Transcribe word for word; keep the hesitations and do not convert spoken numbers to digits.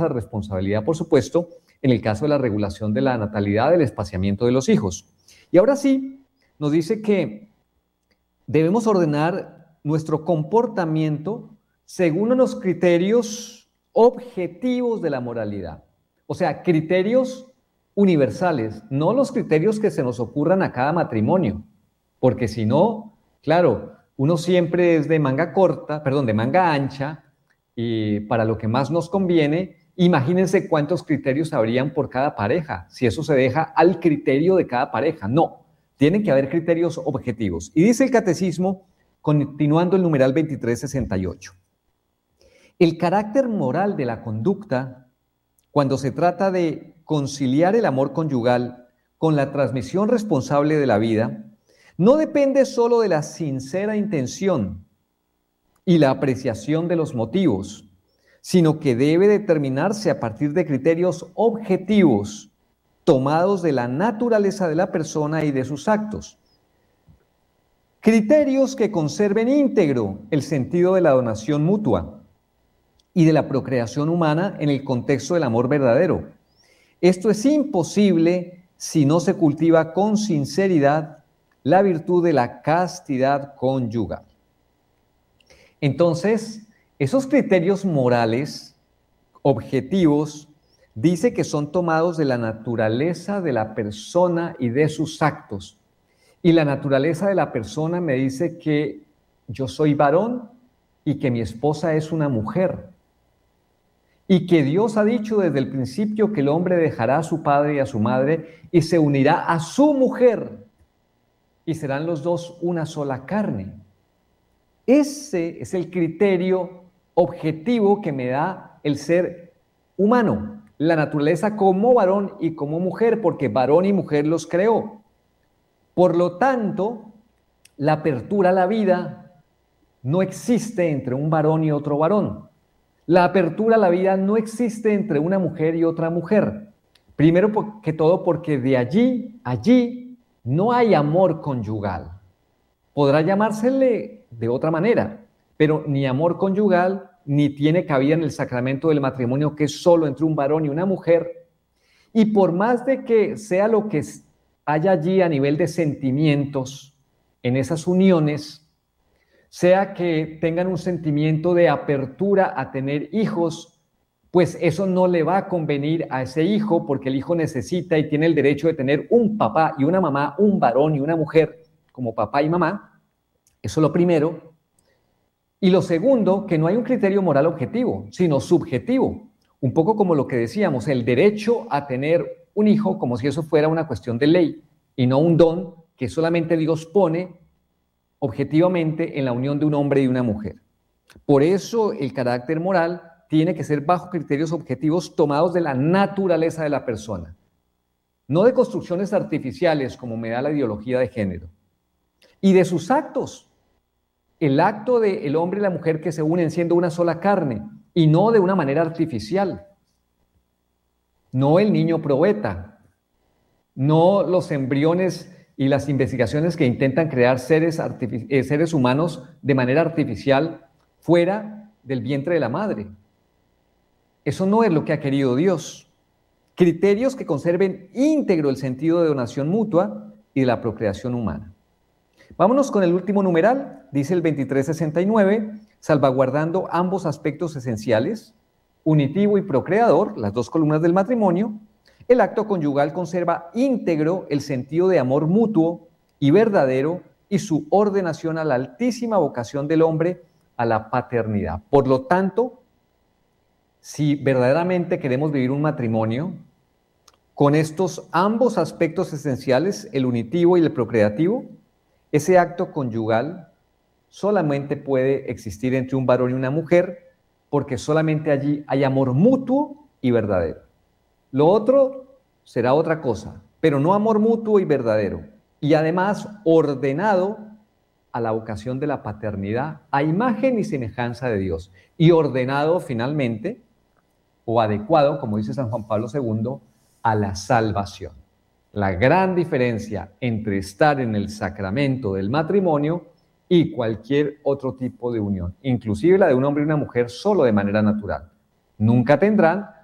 famosa responsabilidad, por supuesto, en el caso de la regulación de la natalidad, del espaciamiento de los hijos. Y ahora sí, nos dice que debemos ordenar nuestro comportamiento según unos criterios objetivos de la moralidad. O sea, criterios universales, no los criterios que se nos ocurran a cada matrimonio, porque si no, claro, uno siempre es de manga corta, perdón, de manga ancha, y para lo que más nos conviene. Imagínense cuántos criterios habrían por cada pareja, si eso se deja al criterio de cada pareja. No, tienen que haber criterios objetivos. Y dice el Catecismo, continuando el numeral veintitrés sesenta y ocho, el carácter moral de la conducta, cuando se trata de conciliar el amor conyugal con la transmisión responsable de la vida, no depende solo de la sincera intención y la apreciación de los motivos, sino que debe determinarse a partir de criterios objetivos tomados de la naturaleza de la persona y de sus actos. Criterios que conserven íntegro el sentido de la donación mutua y de la procreación humana en el contexto del amor verdadero. Esto es imposible si no se cultiva con sinceridad la virtud de la castidad conyugal. Entonces, esos criterios morales, objetivos, dice que son tomados de la naturaleza de la persona y de sus actos. Y la naturaleza de la persona me dice que yo soy varón y que mi esposa es una mujer. Y que Dios ha dicho desde el principio que el hombre dejará a su padre y a su madre y se unirá a su mujer y serán los dos una sola carne. Ese es el criterio objetivo que me da el ser humano, la naturaleza como varón y como mujer, porque varón y mujer los creó. Por lo tanto, la apertura a la vida no existe entre un varón y otro varón. La apertura a la vida no existe entre una mujer y otra mujer. Primero que todo porque de allí, allí, no hay amor conyugal. Podrá llamársele de otra manera, pero ni amor conyugal, ni tiene cabida en el sacramento del matrimonio, que es solo entre un varón y una mujer. Y por más de que sea lo que haya allí a nivel de sentimientos en esas uniones, sea que tengan un sentimiento de apertura a tener hijos, pues eso no le va a convenir a ese hijo, porque el hijo necesita y tiene el derecho de tener un papá y una mamá, un varón y una mujer como papá y mamá. Eso es lo primero. Y lo segundo, que no hay un criterio moral objetivo, sino subjetivo. Un poco como lo que decíamos, el derecho a tener un hijo como si eso fuera una cuestión de ley y no un don que solamente Dios pone objetivamente en la unión de un hombre y una mujer. Por eso el carácter moral tiene que ser bajo criterios objetivos tomados de la naturaleza de la persona, no de construcciones artificiales como me da la ideología de género, y de sus actos. El acto del hombre y la mujer que se unen siendo una sola carne y no de una manera artificial. No el niño probeta, no los embriones y las investigaciones que intentan crear seres, eh, seres humanos de manera artificial fuera del vientre de la madre. Eso no es lo que ha querido Dios. Criterios que conserven íntegro el sentido de donación mutua y de la procreación humana. Vámonos con el último numeral, dice el veintitrés sesenta y nueve, salvaguardando ambos aspectos esenciales, unitivo y procreador, las dos columnas del matrimonio. El acto conyugal conserva íntegro el sentido de amor mutuo y verdadero y su ordenación a la altísima vocación del hombre a la paternidad. Por lo tanto, si verdaderamente queremos vivir un matrimonio con estos ambos aspectos esenciales, el unitivo y el procreativo, ese acto conyugal solamente puede existir entre un varón y una mujer porque solamente allí hay amor mutuo y verdadero. Lo otro será otra cosa, pero no amor mutuo y verdadero. Y además ordenado a la vocación de la paternidad, a imagen y semejanza de Dios. Y ordenado finalmente, o adecuado, como dice San Juan Pablo segundo, a la salvación. La gran diferencia entre estar en el sacramento del matrimonio y cualquier otro tipo de unión, inclusive la de un hombre y una mujer solo de manera natural. Nunca tendrán